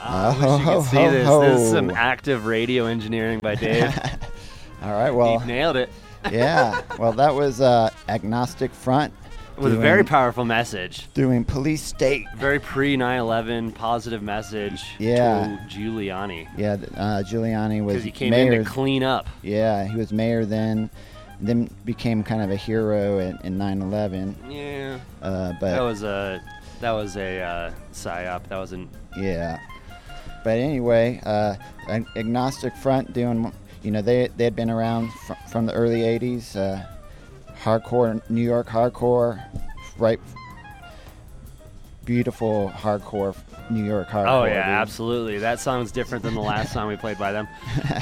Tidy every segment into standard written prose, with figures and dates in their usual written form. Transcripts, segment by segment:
I wish you could see this. This is some active radio engineering by Dave. All right, well. He nailed it. Yeah, well, that was Agnostic Front. With a very powerful message. Doing Police State. Very pre-9/11 positive message to Giuliani. Yeah, Giuliani was because he came mayor, in to clean up. Yeah, he was mayor then became kind of a hero in 9/11. Yeah. But that was a psyop. That wasn't. Yeah. But anyway, Agnostic Front doing, they had been around from the early 80s. Hardcore, New York hardcore, right? Beautiful hardcore, New York hardcore. Oh yeah, dude. Absolutely. That song's different than the last song we played by them.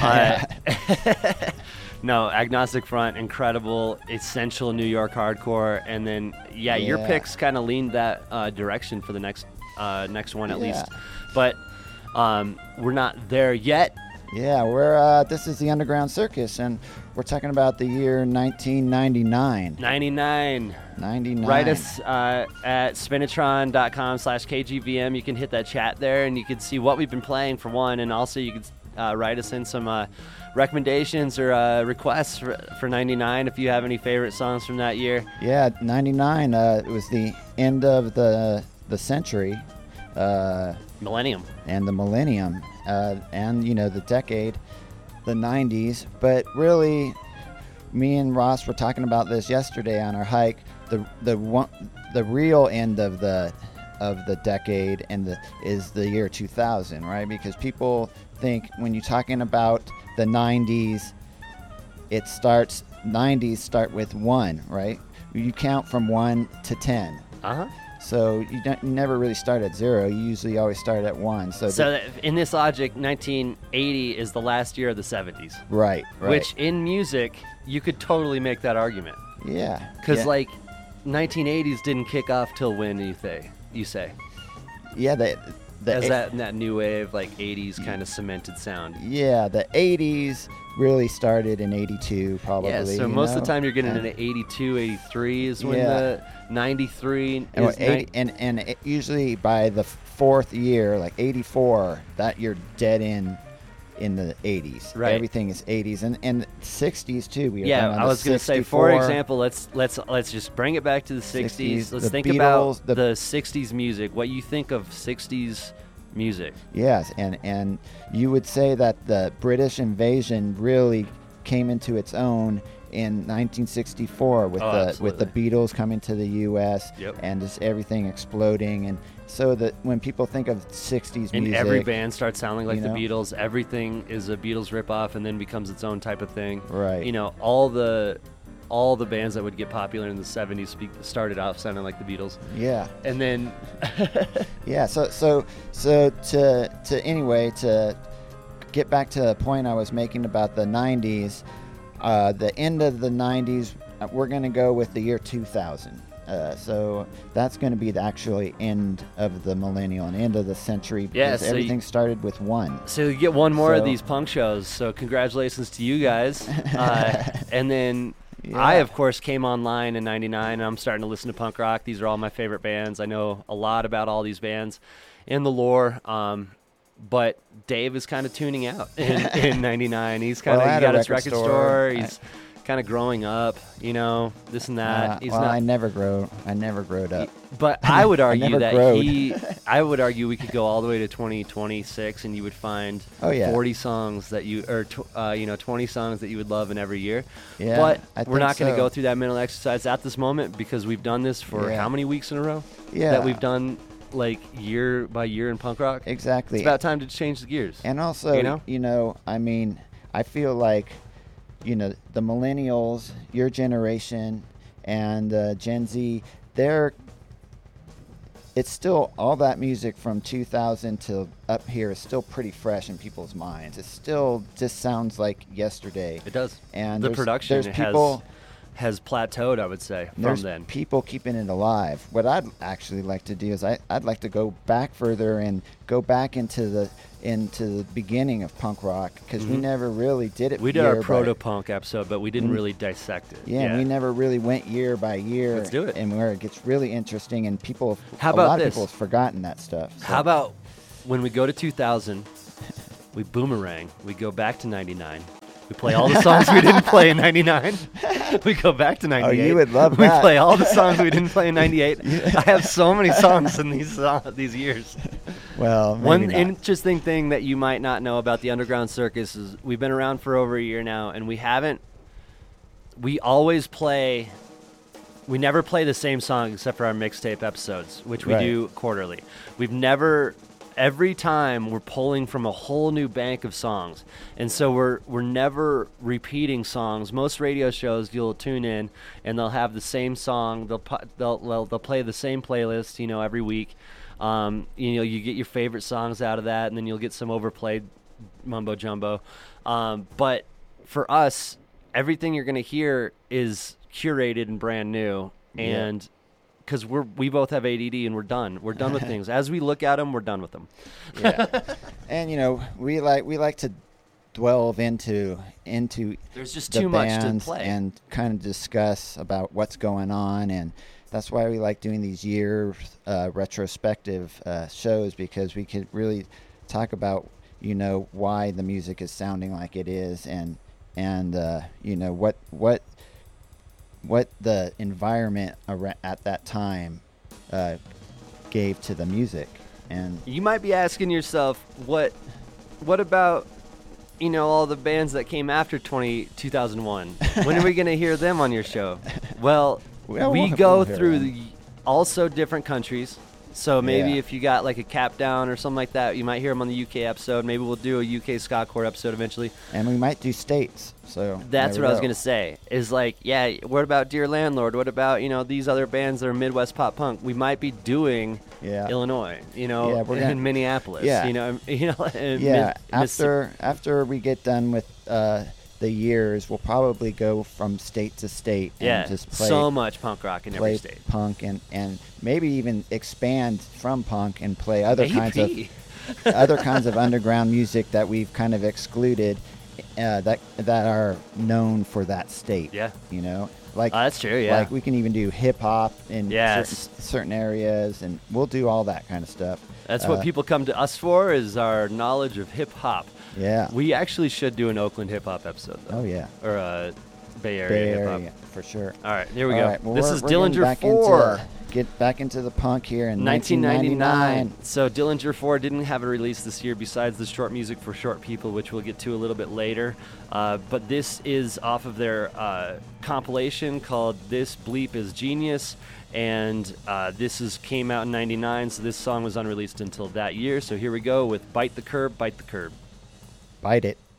No, Agnostic Front, incredible, essential New York hardcore, and then your picks kind of leaned that direction for the next one at least, but we're not there yet. Yeah, we're this is the Underground Circus, and we're talking about the year 1999. 99. Write us at spinatron.com/KGVM. You can hit that chat there, and you can see what we've been playing for one, and also you can write us in some recommendations or requests for 99 if you have any favorite songs from that year. Yeah, 99. It was the end of the century. Millennium. And the millennium. And the decade, the 90s. But really, me and Ross were talking about this yesterday on our hike. The real end of the decade is the year 2000, right? Because people think when you're talking about the 90s, 90s start with 1, right? You count from 1 to 10. Uh-huh. So you never really start at 0. You usually always start at 1. So in this logic, 1980 is the last year of the 70s. Right. Which in music, you could totally make that argument. Yeah. Because 1980s didn't kick off till when you say? Yeah, that new wave 80s kind of cemented sound. Yeah, the 80s really started in 82 probably. Yeah, so most of the time you're getting into 82, 83 is when the 93 and usually by the fourth year, 84, that you're dead in the 80s. Right. Everything is 80s and 60s too. I was going to say, for example, let's just bring it back to the 60s. Let's think about the 60s music. What you think of 60s music? Yes, and you would say that the British invasion really came into its own in 1964 with the Beatles coming to the U.S. and just everything exploding, and so that when people think of 60s music, and every band starts sounding like the Beatles, everything is a Beatles ripoff and then becomes its own type of thing. Right. All the bands that would get popular in the 70s started off sounding like the Beatles. Yeah. And then yeah, so to get back to the point I was making about the 90s, the end of the 90s, we're going to go with the year 2000. So that's going to be the actually end of the millennial and end of the century, because everything started with 1. So you get one more of these punk shows, so congratulations to you guys. And then I, of course, came online in 99, and I'm starting to listen to punk rock. These are all my favorite bands. I know a lot about all these bands and the lore, but Dave is kind of tuning out in 99. He's kind of he got his record store. He's kind of growing up, this and that. I never growed up. But I would argue I would argue we could go all the way to 2026, and you would find 40 songs that 20 songs that you would love in every year. Yeah, but we're not going to go through that mental exercise at this moment, because we've done this for how many weeks in a row? Yeah. That we've done year by year in punk rock. Exactly. It's about time to change the gears. And also, I feel like, the millennials, your generation, and Gen Z, it's still, all that music from 2000 till up here is still pretty fresh in people's minds. It still just sounds like yesterday. It does. And the production has plateaued, I would say, from there's then. People keeping it alive. What I'd actually like to do is I'd like to go back further and go back into the beginning of punk rock, because we never really did it. We did our proto-punk episode, but we didn't really dissect it. Yeah, we never really went year by year. Let's do it. And where it gets really interesting, and a lot of people have forgotten that stuff. So. How about when we go to 2000, we boomerang. We go back to 99. We play all the songs we didn't play in 99. We go back to 98. Oh, you would love that. We play all the songs we didn't play in 98. I have so many songs in these years. Well, maybe one not. interesting thing that you might not know about the Underground Circus is we've been around for over a year now, and we never play the same song except for our mixtape episodes, which we do quarterly. Every time we're pulling from a whole new bank of songs, and so we're never repeating songs. Most radio shows, you'll tune in and they'll have the same song. They'll play the same playlist, every week. You get your favorite songs out of that, and then you'll get some overplayed mumbo jumbo. But for us, everything you're going to hear is curated and brand new, and because we both have ADD and we're done with things. As we look at them, we're done with them. Yeah. And we like to delve into there's just the too much to bands play and kind of discuss about what's going on, and that's why we like doing these year retrospective shows, because we could really talk about why the music is sounding like it is, and what the environment at that time gave to the music. And you might be asking yourself, what about all the bands that came after 2001? When are we going to hear them on your show? Well, we go through also different countries. So maybe if you got like a Cap Down or something like that, you might hear them on the UK episode. Maybe we'll do a UK ska core episode eventually. And we might do states. So that's what I was going to say. Is like, what about Dear Landlord? What about, these other bands that are Midwest pop punk? We might be doing Illinois, in Minneapolis. After we get done with the years, we'll probably go from state to state and just play so much punk rock in every state. Punk and maybe even expand from punk and play other kinds of underground music that we've kind of excluded that are known for that state. Yeah. Like that's true. Yeah. Like we can even do hip hop in certain areas, and we'll do all that kind of stuff. That's what people come to us for, is our knowledge of hip hop. Yeah. We actually should do an Oakland hip hop episode, though. Oh, yeah. Or a Bay Area hip hop. For sure. All right, here we go. Right, well, this is Dillinger 4. Get back into the punk here in 1999. So Dillinger 4 didn't have a release this year besides the short music for Short People, which we'll get to a little bit later. But this is off of their compilation called This Bleep is Genius. And this came out in 99, so this song was unreleased until that year. So here we go with Bite the Curb, Bite the Curb. Bite it.